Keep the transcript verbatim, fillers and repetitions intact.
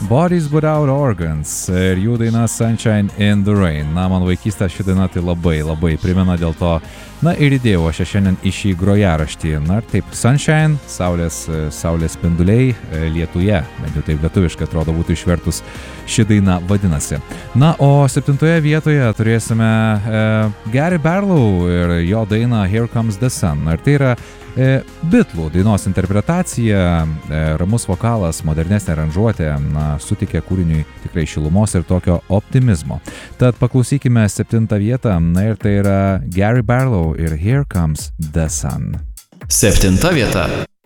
Bodies Without Organs ir jų daina Sunshine in the Rain. Na, man vaikystė ši daina tai labai, labai primena, dėl to, na ir įdėjau aš šiandien į šį grojaraštį. Na ir taip, Sunshine, saulės, saulės spinduliai lietuje, bent jau taip lietuviškai atrodo būtų išvertus ši daina vadinasi. Na, o septintoje vietoje turėsime e, Gary Barlow ir jo dainą Here Comes the Sun. Ir tai yra e, Beatlų dainos interpretacija, e, ramus vokalas, modernesnė aranžuotė, na, sutikė kūriniui tikrai šilumos ir tokio optimizmo. Tad paklausykime septintą vietą, na ir tai yra Gary Barlow ir Here Comes the Sun. Septinta vieta.